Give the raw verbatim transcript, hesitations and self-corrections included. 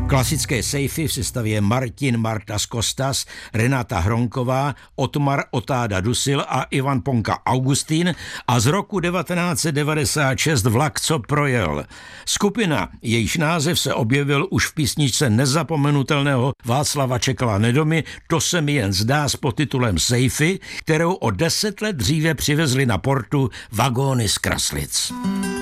Klasické sejfy v sestavě Martin Martas Kostas, Renata Hronková, Otmar Otáda Dusil a Ivan Ponka Augustín a z roku devatenáct set devadesát šest Vlak, co projel. Skupina, jejíž název se objevil už v písničce nezapomenutelného Václava Čekala Nedomy, To se mi jen zdá, s podtitulem Sejfy, kterou o deset let dříve přivezli na portu vagóny z Kraslic.